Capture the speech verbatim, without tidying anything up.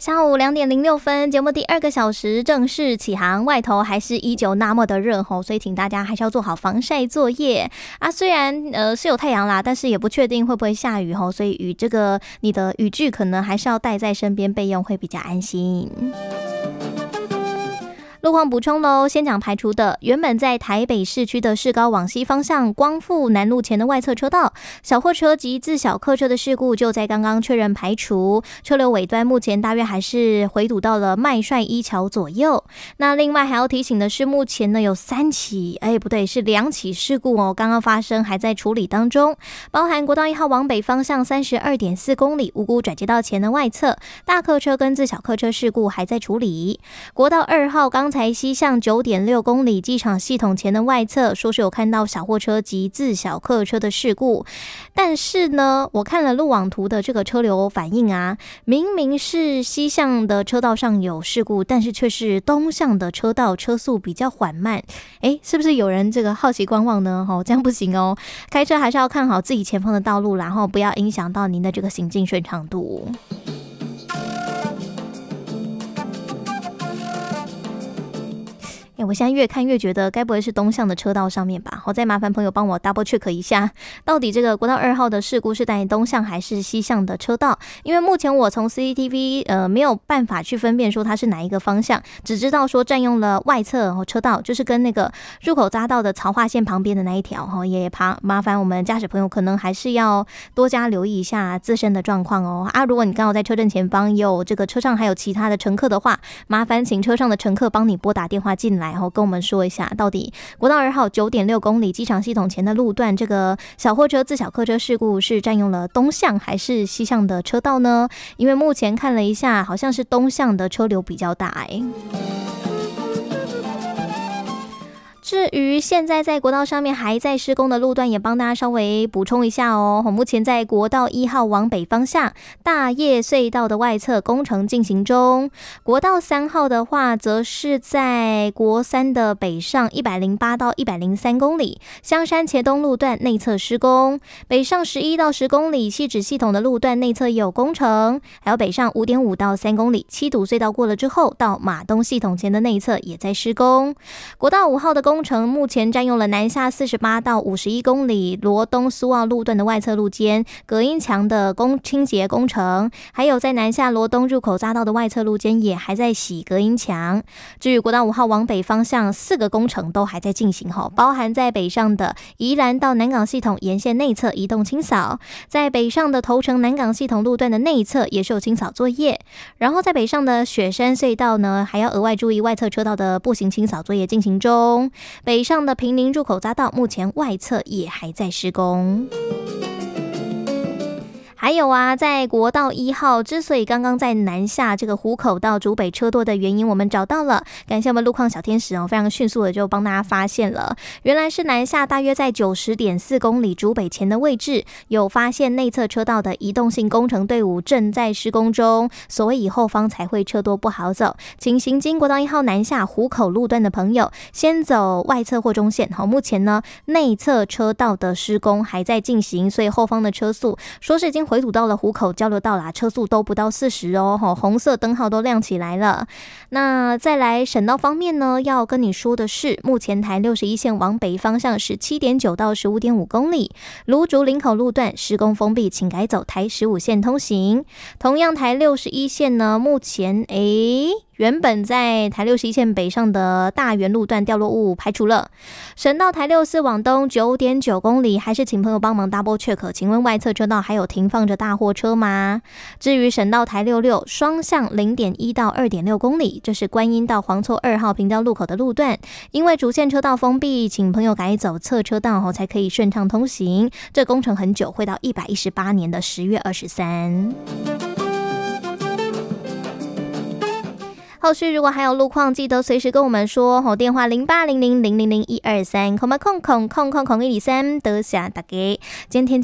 下午两点零六分，节目第二个小时正式起航，外头还是依旧那么的热吼，所以请大家还是要做好防晒作业啊。虽然呃是有太阳啦，但是也不确定会不会下雨吼，所以雨这个你的雨具可能还是要带在身边备用，会比较安心。路况补充喽，先讲排除的。原本在台北市区的市高往西方向光复南路前的外侧车道，小货车及自小客车的事故就在刚刚确认排除，车流尾端目前大约还是回堵到了麦帅一桥左右。那另外还要提醒的是，目前呢有三起，哎不对，是两起事故哦，刚刚发生，还在处理当中，包含国道一号往北方向三十二点四公里五股转接道前的外侧大客车跟自小客车事故还在处理，国道二号刚才西向 九点六公里机场系统前的外侧，说是有看到小货车及自小客车的事故，但是呢，我看了路网图的这个车流反应啊，明明是西向的车道上有事故，但是却是东向的车道车速比较缓慢，诶，是不是有人这个好奇观望呢？哦，这样不行哦，开车还是要看好自己前方的道路，然后不要影响到您的这个行进顺畅度。欸、我现在越看越觉得该不会是东向的车道上面吧，好，再麻烦朋友帮我 double check 一下，到底这个国道二号的事故是在东向还是西向的车道，因为目前我从 C C T V 呃没有办法去分辨说它是哪一个方向，只知道说占用了外侧车道，就是跟那个入口匝道的曹化线旁边的那一条，也麻烦我们驾驶朋友可能还是要多加留意一下自身的状况哦。啊，如果你刚好在车阵前方有这个车上还有其他的乘客的话，麻烦请车上的乘客帮你拨打电话进来，然后跟我们说一下，到底国道二号 九点六公里机场系统前的路段，这个小货车自小客车事故是占用了东向还是西向的车道呢？因为目前看了一下，好像是东向的车流比较大哎。至于现在在国道上面还在施工的路段，也帮大家稍微补充一下哦。目前在国道一号往北方向大叶隧道的外侧工程进行中，国道三号的话则是在国三的北上一百零八到一百零三公里，香山茄东路段内侧施工，北上十一到十公里汐止系统的路段内侧也有工程，还有北上五点五到三公里七堵隧道过了之后到马东系统前的内侧也在施工。国道五号的工程目前占用了南下四十八到五十一公里罗东苏澳路段的外侧路肩隔音墙的工清洁工程，还有在南下罗东入口匝道的外侧路肩也还在洗隔音墙。至于国道五号往北方向，四个工程都还在进行，包含在北上的宜兰到南港系统沿线内侧移动清扫，在北上的头城南港系统路段的内侧也是有清扫作业，然后在北上的雪山隧道呢，还要额外注意外侧车道的步行清扫作业进行中。北上的平林入口匝道目前外侧也还在施工。还有啊，在国道一号之所以刚刚在南下这个湖口到竹北车多的原因我们找到了，感谢我们路况小天使哦，非常迅速的就帮大家发现了，原来是南下大约在 九十点四公里竹北前的位置有发现内侧车道的移动性工程队伍正在施工中，所以后方才会车多不好走，请行经国道一号南下湖口路段的朋友先走外侧或中线，目前呢内侧车道的施工还在进行，所以后方的车速说是已经回堵到了湖口交流道啦，车速都不到四十哦，红色灯号都亮起来了。那再来省道方面呢，要跟你说的是，目前台六十一线往北方向 十七点九到十五点五公里，芦竹林口路段施工封闭，请改走台十五线通行。同样台六十一线呢，目前诶原本在台六十一线北上的大园路段掉落物排除了，省道台六四往东 九点九公里，还是请朋友帮忙 double check， 请问外侧车道还有停放着大货车吗？至于省道台六六双向 零点一到二点六公里，这是观音到黄厝二号平交路口的路段，因为主线车道封闭，请朋友改走侧车道后才可以顺畅通行，这工程很久，会到一百一十八年的十月二十三。后续如果还有路况，记得随时跟我们说，吼电话零八零零零零零一二三，空空空空空空一二三，多谢大家。今天